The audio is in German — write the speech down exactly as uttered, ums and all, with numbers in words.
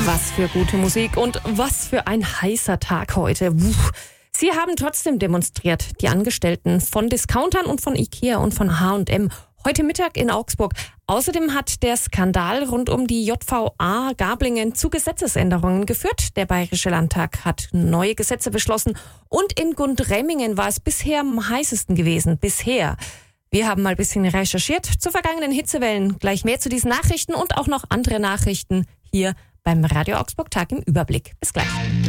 Was für gute Musik und was für ein heißer Tag heute. Puh. Sie haben trotzdem demonstriert, die Angestellten von Discountern und von Ikea und von H und M. Heute Mittag in Augsburg. Außerdem hat der Skandal rund um die J V A Gablingen zu Gesetzesänderungen geführt. Der Bayerische Landtag hat neue Gesetze beschlossen und in Gundremmingen war es bisher am heißesten gewesen. Bisher. Wir haben mal ein bisschen recherchiert zu vergangenen Hitzewellen. Gleich mehr zu diesen Nachrichten und auch noch andere Nachrichten hier beim Radio Augsburg Tag im Überblick. Bis gleich.